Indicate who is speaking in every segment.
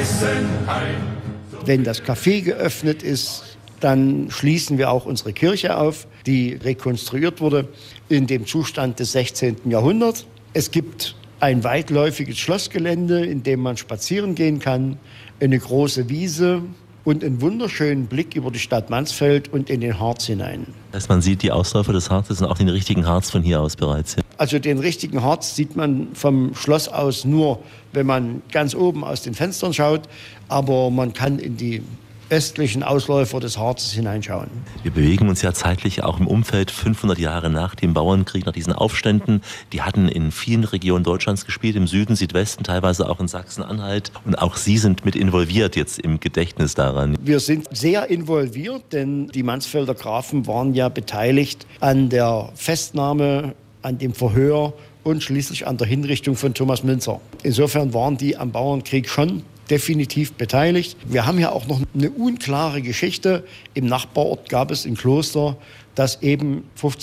Speaker 1: Wenn das Café geöffnet ist, dann schließen wir auch unsere Kirche auf, die rekonstruiert wurde in dem Zustand des 16. Jahrhunderts. Es gibt ein weitläufiges Schlossgelände, in dem man spazieren gehen kann, eine große Wiese und einen wunderschönen Blick über die Stadt Mansfeld und in den Harz hinein.
Speaker 2: Das heißt, man sieht die Ausläufer des Harzes und auch den richtigen Harz von hier aus bereits.
Speaker 1: Also den richtigen Harz sieht man vom Schloss aus nur, wenn man ganz oben aus den Fenstern schaut, aber man kann in die östlichen Ausläufer des Harzes hineinschauen.
Speaker 2: Wir bewegen uns ja zeitlich auch im Umfeld 500 Jahre nach dem Bauernkrieg, nach diesen Aufständen. Die hatten in vielen Regionen Deutschlands gespielt, im Süden, Südwesten, teilweise auch in Sachsen-Anhalt. Und auch Sie sind mit involviert jetzt im Gedächtnis daran.
Speaker 1: Wir sind sehr involviert, denn die Mansfelder Grafen waren ja beteiligt an der Festnahme, an dem Verhör und schließlich an der Hinrichtung von Thomas Münzer. Insofern waren die am Bauernkrieg schon definitiv beteiligt. Wir haben ja auch noch eine unklare Geschichte. Im Nachbarort gab es ein Kloster, das eben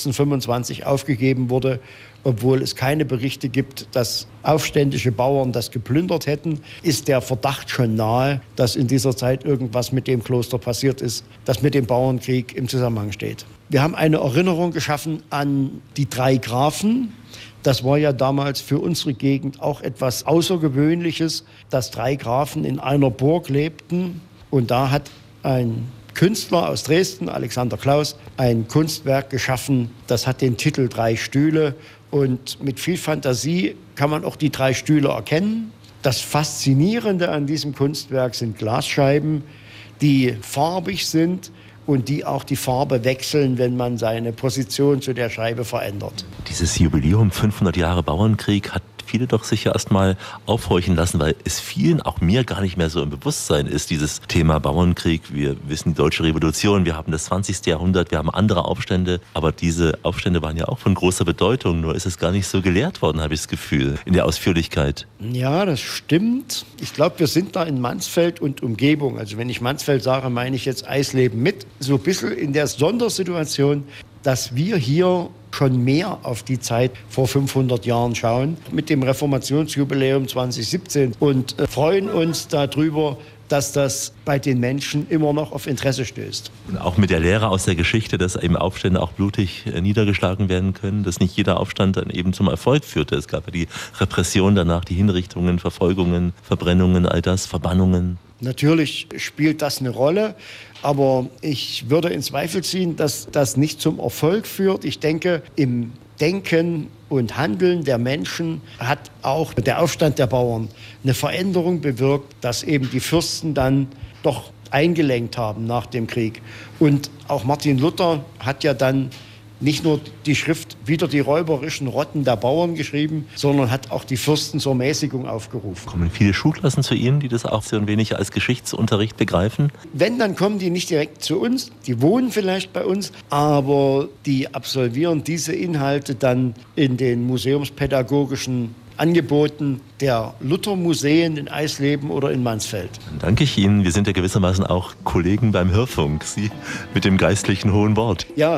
Speaker 1: 1525 aufgegeben wurde, obwohl es keine Berichte gibt, dass aufständische Bauern das geplündert hätten. Ist der Verdacht schon nahe, dass in dieser Zeit irgendwas mit dem Kloster passiert ist, das mit dem Bauernkrieg im Zusammenhang steht. Wir haben eine Erinnerung geschaffen an die 3 Grafen. Das war ja damals für unsere Gegend auch etwas Außergewöhnliches, dass 3 Grafen in einer Burg lebten. Und da hat ein Künstler aus Dresden, Alexander Klaus, ein Kunstwerk geschaffen. Das hat den Titel 3 Stühle. Und mit viel Fantasie kann man auch die 3 Stühle erkennen. Das Faszinierende an diesem Kunstwerk sind Glasscheiben, die farbig sind und die auch die Farbe wechseln, wenn man seine Position zu der Scheibe verändert.
Speaker 2: Dieses Jubiläum 500 Jahre Bauernkrieg hat viele doch sicher erst mal aufhorchen lassen, weil es vielen, auch mir, gar nicht mehr so im Bewusstsein ist, dieses Thema Bauernkrieg. Wir wissen die Deutsche Revolution, wir haben das 20. Jahrhundert, wir haben andere Aufstände, aber diese Aufstände waren ja auch von großer Bedeutung, nur ist es gar nicht so gelehrt worden, habe ich das Gefühl, in der Ausführlichkeit.
Speaker 1: Ja, das stimmt. Ich glaube, wir sind da in Mansfeld und Umgebung. Also wenn ich Mansfeld sage, meine ich jetzt Eisleben mit. So ein bisschen in der Sondersituation, dass wir hier schon mehr auf die Zeit vor 500 Jahren schauen, mit dem Reformationsjubiläum 2017 und freuen uns darüber, dass das bei den Menschen immer noch auf Interesse stößt.
Speaker 2: Und auch mit der Lehre aus der Geschichte, dass eben Aufstände auch blutig niedergeschlagen werden können, dass nicht jeder Aufstand dann eben zum Erfolg führte. Es gab ja die Repression danach, die Hinrichtungen, Verfolgungen, Verbrennungen, all das, Verbannungen.
Speaker 1: Natürlich spielt das eine Rolle, aber ich würde in Zweifel ziehen, dass das nicht zum Erfolg führt. Ich denke, im Denken und Handeln der Menschen hat auch der Aufstand der Bauern eine Veränderung bewirkt, dass eben die Fürsten dann doch eingelenkt haben nach dem Krieg. Und auch Martin Luther hat ja dann nicht nur die Schrift Wieder die räuberischen Rotten der Bauern geschrieben, sondern hat auch die Fürsten zur Mäßigung aufgerufen.
Speaker 2: Kommen viele Schulklassen zu Ihnen, die das auch so ein wenig als Geschichtsunterricht begreifen?
Speaker 1: Wenn, dann kommen die nicht direkt zu uns, die wohnen vielleicht bei uns, aber die absolvieren diese Inhalte dann in den museumspädagogischen Angeboten der Luther-Museen in Eisleben oder in Mansfeld.
Speaker 2: Dann danke ich Ihnen. Wir sind ja gewissermaßen auch Kollegen beim Hörfunk, Sie mit dem geistlichen hohen Wort.
Speaker 1: Ja,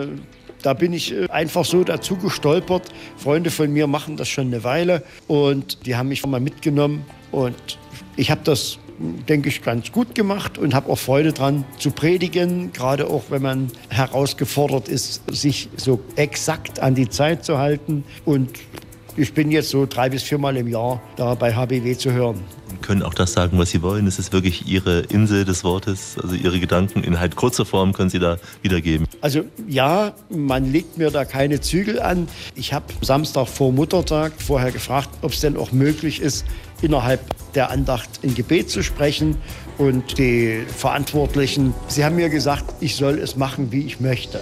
Speaker 1: da bin ich einfach so dazu gestolpert. Freunde von mir machen das schon eine Weile und die haben mich mal mitgenommen und ich habe das, denke ich, ganz gut gemacht und habe auch Freude dran zu predigen, gerade auch wenn man herausgefordert ist, sich so exakt an die Zeit zu halten. Und ich bin jetzt so 3 bis 4 Mal im Jahr da bei HBW zu hören.
Speaker 2: Und können auch das sagen, was Sie wollen. Es ist wirklich Ihre Insel des Wortes, also Ihre Gedanken in halt kurzer Form können Sie da wiedergeben.
Speaker 1: Also ja, man legt mir da keine Zügel an. Ich habe Samstag vor Muttertag vorher gefragt, ob es denn auch möglich ist, innerhalb der Andacht in Gebet zu sprechen. Und die Verantwortlichen, sie haben mir gesagt, ich soll es machen, wie ich möchte.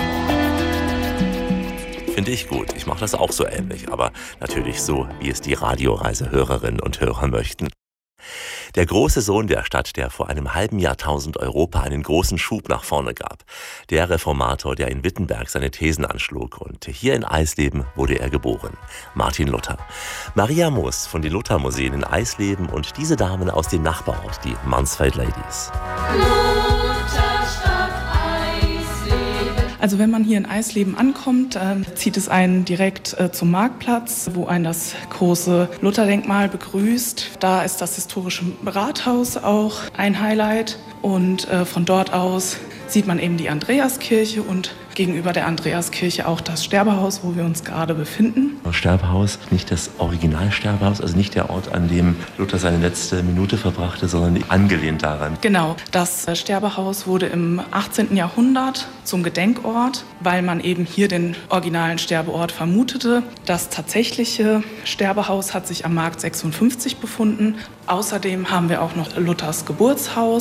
Speaker 2: Finde ich gut. Ich mache das auch so ähnlich, aber natürlich so, wie es die Radioreisehörerinnen und Hörer möchten. Der große Sohn der Stadt, der vor einem halben Jahrtausend Europa einen großen Schub nach vorne gab. Der Reformator, der in Wittenberg seine Thesen anschlug. Und hier in Eisleben wurde er geboren. Martin Luther. Maria Moos von den Luthermuseen in Eisleben und diese Damen aus dem Nachbarort, die Mansfeld Ladies.
Speaker 3: Also wenn man hier in Eisleben ankommt, dann zieht es einen direkt zum Marktplatz, wo einen das große Lutherdenkmal begrüßt. Da ist das historische Rathaus auch ein Highlight und von dort aus sieht man eben die Andreaskirche und gegenüber der Andreaskirche auch das Sterbehaus, wo wir uns gerade befinden.
Speaker 2: Das Sterbehaus, nicht das Originalsterbehaus, also nicht der Ort, an dem Luther seine letzte Minute verbrachte, sondern angelehnt daran.
Speaker 3: Genau, das Sterbehaus wurde im 18. Jahrhundert zum Gedenkort, weil man eben hier den originalen Sterbeort vermutete. Das tatsächliche Sterbehaus hat sich am Markt 56 befunden. Außerdem haben wir auch noch Luthers Geburtshaus.